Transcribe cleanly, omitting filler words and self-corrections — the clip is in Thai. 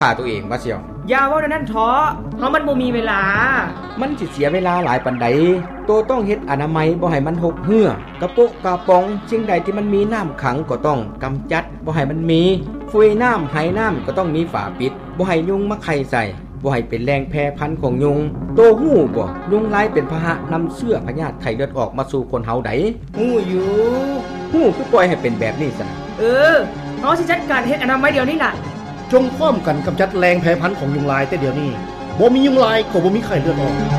ฆ่าตัวเองว่าเสี่ยวอย่าเว้านั่นท้อเฮามันบ่มีเวลามันสิเสียเวลาหลายปานใดโตต้องเฮ็ดอนามัยบ่ให้มันหกเหือกระโปะกระป๋องสิ่งใดที่มันมีน้ำขังก็ต้องกำจัดบ่ให้มันมีฟุยน้ำไหน้ำก็ต้องมีฝาปิดบ่ให้ยุงมาไข่ใส่บ่ให้เป็นแรงแพร่พันธุ์ของยุงโตฮู้บ่ยุงลายเป็นพาหะนำเชื้อพยาธิไข้เลือดออกมาสู่คนเฮาได้ฮู้อยู่ฮู้คือปล่อยให้เป็นแบบนี้ซะเฮาสิจัดการเฮ็ดอนามัยเดี๋ยวนี้ล่ะจงพร้อมกันกำจัดแรงแพร่พันธุ์ของยุงลายแต่เดี๋ยวนี้บ่มียุงลายก็บ่มีไข้เลือดออก